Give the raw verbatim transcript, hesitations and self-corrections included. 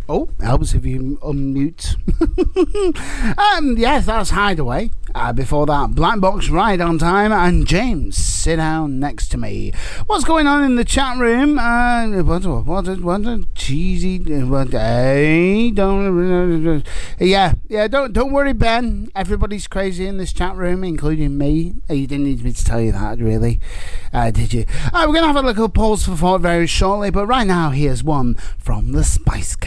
Oh, helps if you unmute. um, yes, that's Hideaway. Uh, before that, Black Box Ride on Time and James, Sit Down Next to Me. What's going on in the chat room? Uh, what, what, what, what a cheesy... What, hey, don't... Yeah, yeah, don't don't worry, Ben. Everybody's crazy in this chat room, including me. You didn't need me to tell you that, really. Uh, did you? Uh, we're going to have a little pause for thought very shortly, but right now, here's one from the Spice Girls.